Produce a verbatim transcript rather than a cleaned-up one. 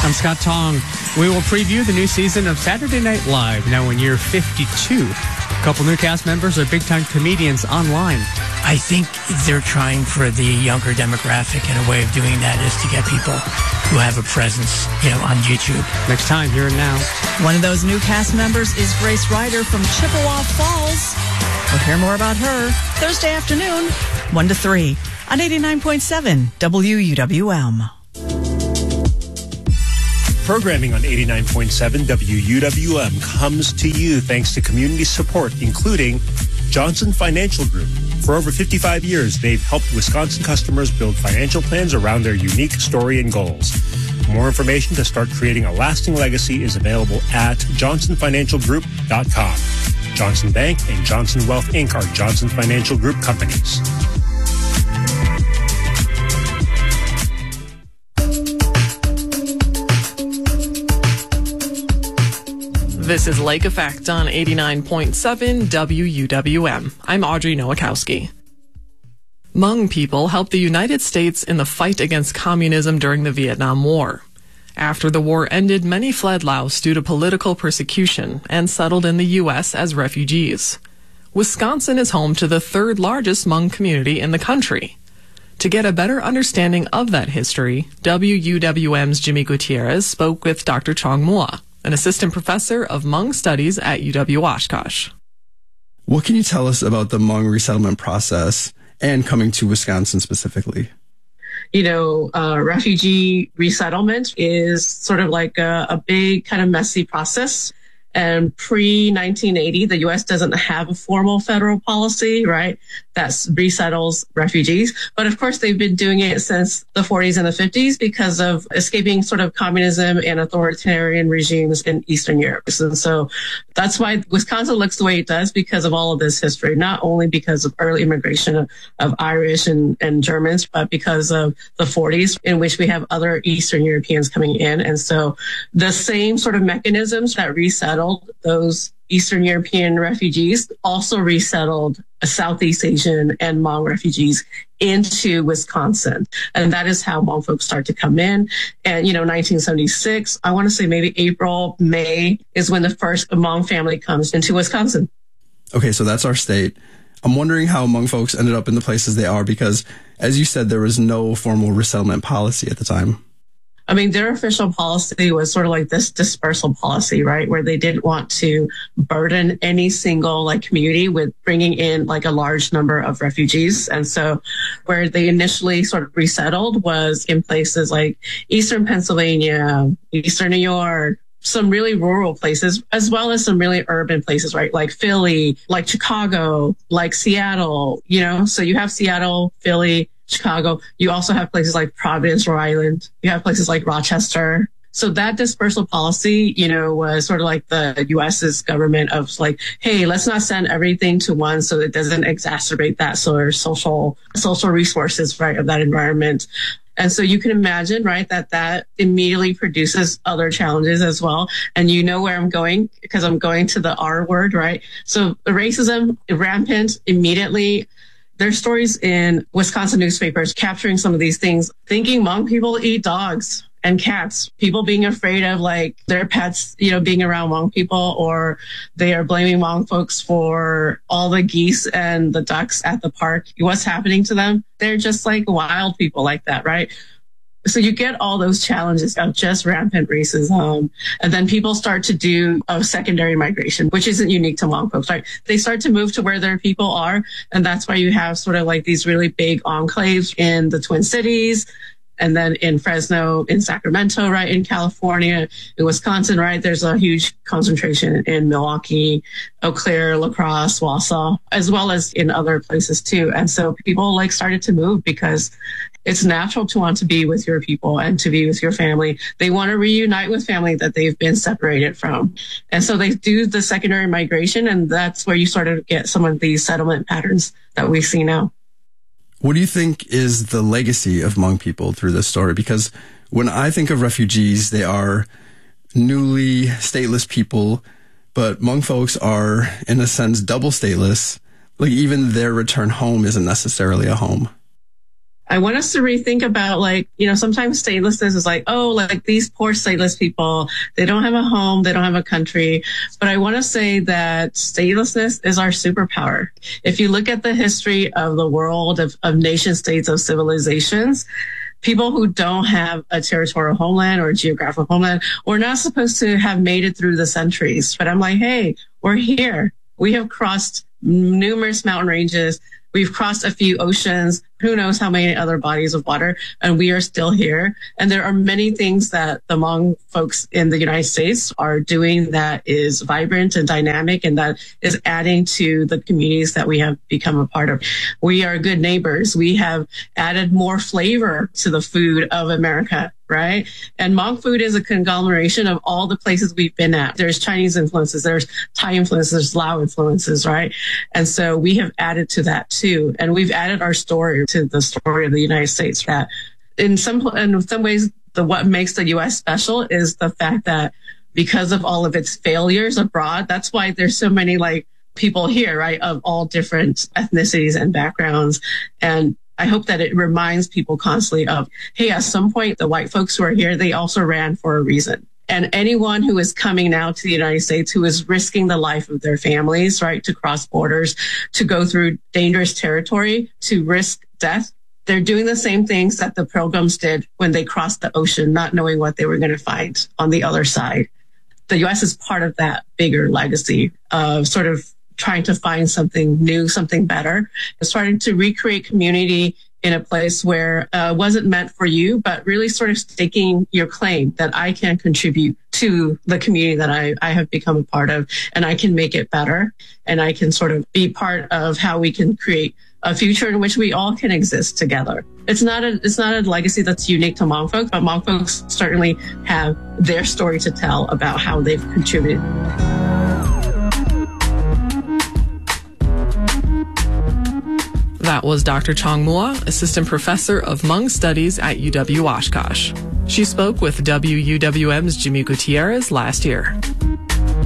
I'm Scott Tong. We will preview the new season of Saturday Night Live, now in year fifty-two. A couple new cast members are big-time comedians online. I think they're trying for the younger demographic, and a way of doing that is to get people who have a presence, you know, on YouTube. Next time, here and now. One of those new cast members is Grace Ryder from Chippewa Falls. We'll hear more about her Thursday afternoon, one to three, on eighty-nine point seven W U W M. Programming on eighty-nine point seven W U W M comes to you thanks to community support, including Johnson Financial Group. For over fifty-five years, they've helped Wisconsin customers build financial plans around their unique story and goals. More information to start creating a lasting legacy is available at johnson financial group dot com. Johnson Bank and Johnson Wealth Incorporated are Johnson Financial Group companies. This is Lake Effect on eighty-nine point seven W U W M. I'm Audrey Nowakowski. Hmong people helped the United States in the fight against communism during the Vietnam War. After the war ended, many fled Laos due to political persecution and settled in the U S as refugees. Wisconsin is home to the third largest Hmong community in the country. To get a better understanding of that history, W U W M's Jimmy Gutierrez spoke with Doctor Chong Mua, an assistant professor of Hmong studies at U W-Oshkosh. What can you tell us about the Hmong resettlement process and coming to Wisconsin specifically? You know, uh, refugee resettlement is sort of like a, a big kind of messy process. And pre nineteen eighty, the U S doesn't have a formal federal policy, right, that resettles refugees. But of course, they've been doing it since the forties and the fifties because of escaping sort of communism and authoritarian regimes in Eastern Europe. And so that's why Wisconsin looks the way it does, because of all of this history, not only because of early immigration of, of Irish and, and Germans, but because of the forties, in which we have other Eastern Europeans coming in. And so the same sort of mechanisms that resettle those Eastern European refugees also resettled Southeast Asian and Hmong refugees into Wisconsin. And that is how Hmong folks start to come in. And, you know, nineteen seventy-six, I want to say maybe April, May is when the first Hmong family comes into Wisconsin. Okay, so that's our state. I'm wondering how Hmong folks ended up in the places they are because, as you said, there was no formal resettlement policy at the time. I mean, their official policy was sort of like this dispersal policy, right? Where they didn't want to burden any single like community with bringing in like a large number of refugees. And so where they initially sort of resettled was in places like Eastern Pennsylvania, Eastern New York, some really rural places, as well as some really urban places, right? Like Philly, like Chicago, like Seattle, you know, so you have Seattle, Philly, Chicago. You also have places like Providence, Rhode Island. You have places like Rochester. So that dispersal policy, you know, was sort of like the U S's government of like, hey, let's not send everything to one so it doesn't exacerbate that sort of social, social resources, right, of that environment. And so you can imagine, right, that that immediately produces other challenges as well. And you know where I'm going because I'm going to the R word, right? So the racism rampant immediately. There's stories in Wisconsin newspapers capturing some of these things, thinking Hmong people eat dogs and cats, people being afraid of like their pets, you know, being around Hmong people, or they are blaming Hmong folks for all the geese and the ducks at the park. What's happening to them? They're just like wild people like that, right? So you get all those challenges of just rampant racism. And then people start to do a secondary migration, which isn't unique to Hmong folks, right? They start to move to where their people are. And that's why you have sort of like these really big enclaves in the Twin Cities. And then in Fresno, in Sacramento, right, in California, in Wisconsin, right, there's a huge concentration in Milwaukee, Eau Claire, La Crosse, Wausau, as well as in other places too. And so people like started to move because it's natural to want to be with your people and to be with your family. They want to reunite with family that they've been separated from. And so they do the secondary migration, and that's where you sort of get some of these settlement patterns that we see now. What do you think is the legacy of Hmong people through this story? Because when I think of refugees, they are newly stateless people, but Hmong folks are, in a sense, double stateless. Like even their return home isn't necessarily a home. I want us to rethink about, like, you know, sometimes statelessness is like, oh, like these poor stateless people, they don't have a home, they don't have a country. But I want to say that statelessness is our superpower. If you look at the history of the world, of, of nation states, of civilizations, people who don't have a territorial homeland or a geographical homeland, we're not supposed to have made it through the centuries. But I'm like, hey, we're here. We have crossed numerous mountain ranges. We've crossed a few oceans, who knows how many other bodies of water, and we are still here. And there are many things that the Hmong folks in the United States are doing that is vibrant and dynamic, and that is adding to the communities that we have become a part of. We are good neighbors. We have added more flavor to the food of America, right? And Hmong food is a conglomeration of all the places we've been at. There's Chinese influences, there's Thai influences, there's Lao influences, right? And so we have added to that too. And we've added our story to the story of the United States, that in some, in some ways, the, what makes the U S special is the fact that because of all of its failures abroad, that's why there's so many like people here, right? Of all different ethnicities and backgrounds. And I hope that it reminds people constantly of, hey, at some point, the white folks who are here, they also ran for a reason. And anyone who is coming now to the United States, who is risking the life of their families, right, to cross borders, to go through dangerous territory, to risk death, they're doing the same things that the Pilgrims did when they crossed the ocean, not knowing what they were going to find on the other side. The U S is part of that bigger legacy of sort of trying to find something new, something better, starting to recreate community in a place where uh wasn't meant for you, but really sort of staking your claim that I can contribute to the community that I, I have become a part of, and I can make it better, and I can sort of be part of how we can create a future in which we all can exist together. It's not a it's not a legacy that's unique to Hmong folks, but Hmong folks certainly have their story to tell about how they've contributed. That was Doctor Chong Mua, Assistant Professor of Hmong Studies at U W Oshkosh. She spoke with W U W M's Jimmy Gutierrez last year.